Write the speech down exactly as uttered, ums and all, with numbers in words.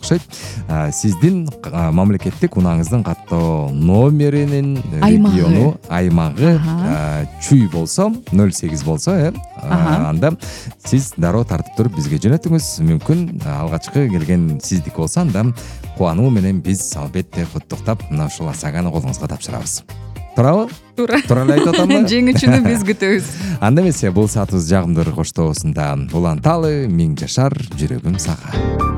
окшойт. Сиздин мамлекеттик унааңыздын каттоо номеринин региону аймагы чүй болсо нөл сегиз болсо э анда сиз дароо тартып туруп бизге жөнөтүңүз. Мүмкүн алгачкы келген сиздики болсо анда кубануу менен биз албетте куттуктап мына ушул асаганы колуңузга тапшырабыз. Туурабы? Туура. Туура эле айтып атамбы? Жеңүүчүнү биз күтөбүз. Анда эмесе бул саатыбыз жагымдуу коштоосунда уланталы, миң жашар жүрөгүм сага.